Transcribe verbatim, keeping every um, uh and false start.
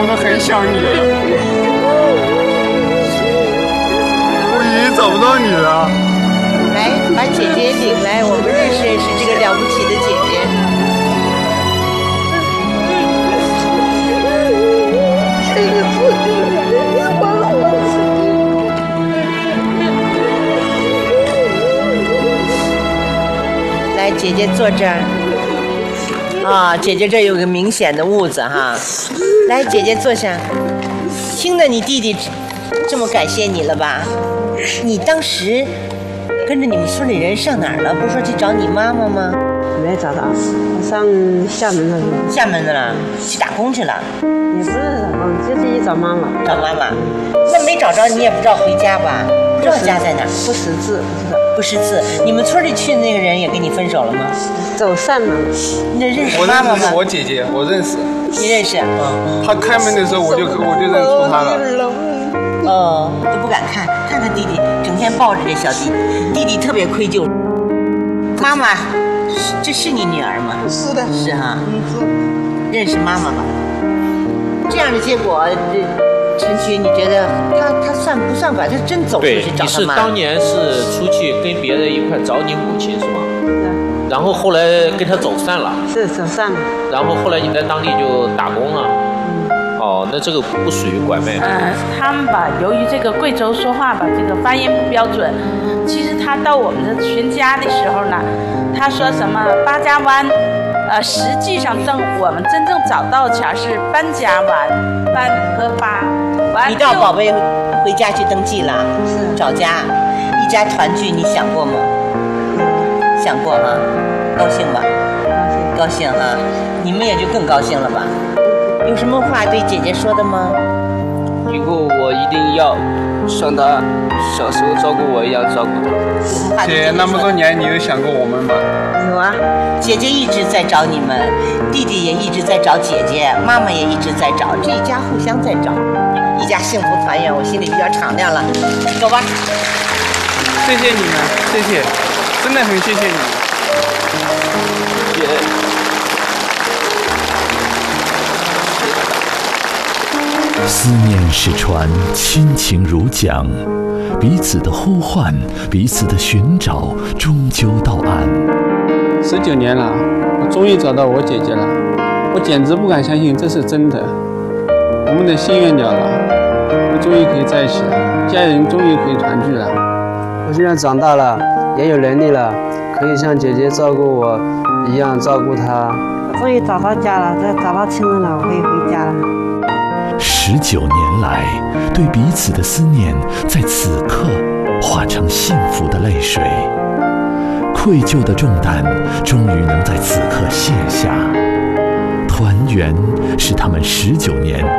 我们很想你，我已经找不到你了。 来，把姐姐领来，我们认识认识这个了不起的姐姐。这个父亲忘了我。来，姐姐坐这儿。啊，姐姐这有个明显的痦子哈。来，姐姐坐下。听着，你弟弟这么感谢你了吧？你当时跟着你们村里人上哪儿了？不是说去找你妈妈吗？ 没找到，我上厦门了。 厦门的了，去打工去了。 也不是打工，就是去找妈妈。 找妈妈？那没找着，你也不知道回家吧？不知道家在哪儿？ 不识字，不知道。 不识字。你们村里去的那个人也跟你分手了吗？ 走散了。 你认识我妈妈吗？ 认识我姐姐，我认识。 你认识？ 嗯。她开门的时候，我就我就认出她了。 哦，都不敢看，看看弟弟，整天抱着这小弟弟，弟弟特别愧疚。妈妈，这是你女儿吗？ 是的。 是哈。认识妈妈吧？这样的结果，这陈菊，你觉得他他算不算吧？他真走出去找他妈？ 你是当年是出去跟别人一块找你母亲是吗？ 对。 然后后来跟他走散了。 是走散了。 然后后来你在当地就打工了。哦，那这个不属于拐卖。 呃，他们吧，由于这个贵州说话吧，这个发音不标准。其实他到我们的全家的时候呢，他说什么八家湾，呃，实际上正我们真正找到前是搬家湾，搬和八。 你到宝贝回家去登记了， 是找家，一家团聚，你想过吗？想过哈，高兴吧？高兴哈，你们也就更高兴了吧？有什么话对姐姐说的吗？ 以后我一定要像她小时候照顾我一样照顾她。 姐，那么多年你有想过我们吗？ 有啊， 姐姐一直在找你们，弟弟也一直在找姐姐，妈妈也一直在找，这一家互相在找，一家幸福团圆，我心里比较敞亮了。走吧。 谢谢你们，谢谢，真的很谢谢你们。 姐。 思念是船，亲情如桨，彼此的呼唤，彼此的寻找，终究到岸。 十九年了，我终于找到我姐姐了，我简直不敢相信这是真的。我们的心愿了了，我终于可以在一起了，家人终于可以团聚了。 我现在长大了，也有能力了，可以像姐姐照顾我一样照顾她。终于找到家了，再找到亲人了，我可以回家了。 十九年来，对彼此的思念，在此刻化成幸福的泪水。愧疚的重担，终于能在此刻卸下。团圆是他们十九年